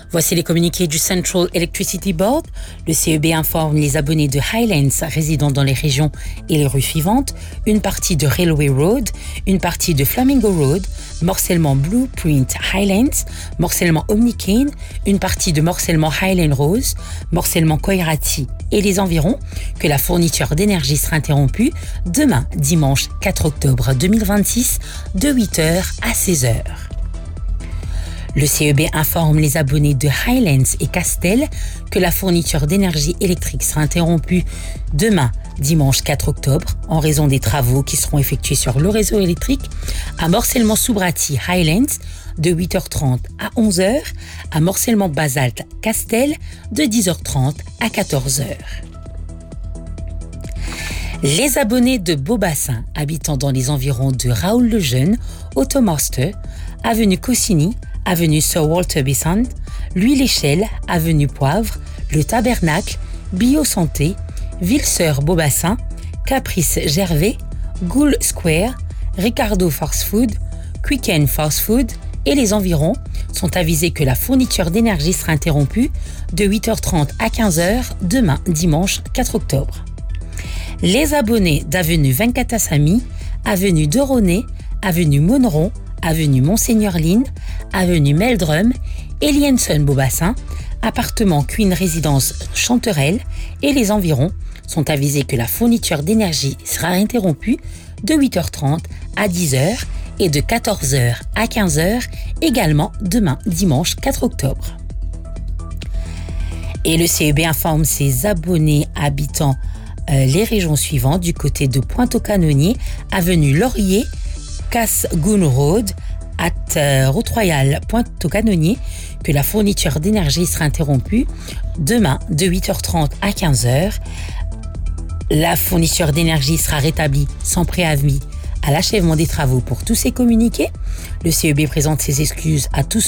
Voici les communiqués du Central Electricity Board. Le CEB informe les abonnés de Highlands résidant dans les régions et les rues suivantes: une partie de Railway Road, une partie de Flamingo Road, morcellement Blueprint Highlands, morcellement Omnicane, une partie de morcellement Highland Rose, morcellement Koirati et les environs, que la fourniture d'énergie sera interrompue demain, dimanche 4 octobre 2026, de 8h à 16h. Le CEB informe les abonnés de Highlands et Castel que la fourniture d'énergie électrique sera interrompue demain, dimanche 4 octobre, en raison des travaux qui seront effectués sur le réseau électrique à morcellement Soubrati Highlands de 8h30 à 11h, à morcellement Basalte Castel de 10h30 à 14h. Les abonnés de Beaubassin habitant dans les environs de Raoul-le-Jeune, Automaster, avenue Cossini, avenue Sir Walter Besant, L'Huile-Échelle, avenue Poivre, Le Tabernacle, Bio-Santé, Ville-Sœur Beaubassin, Caprice Gervais, Gould Square, Ricardo Fast Food, Quicken Fast Food et les environs sont avisés que la fourniture d'énergie sera interrompue de 8h30 à 15h demain, dimanche 4 octobre. Les abonnés d'avenue Venkatasammy, avenue de Ronet, avenue Monneron, avenue Monseigneur Lynn, avenue Meldrum, Elienson Beaubassin, appartement Queen Résidence Chanterelle et les environs sont avisés que la fourniture d'énergie sera interrompue de 8h30 à 10h et de 14h à 15h également demain, dimanche 4 octobre. Et le CEB informe ses abonnés habitant les régions suivantes du côté de Pointe-aux-Canonniers, avenue Laurier, Cass-Goon Road, Route Royale, Pointe-aux-Canonniers, que la fourniture d'énergie sera interrompue demain de 8h30 à 15h. La fourniture d'énergie sera rétablie sans préavis à l'achèvement des travaux pour tous ces communiqués. Le CEB présente ses excuses à tous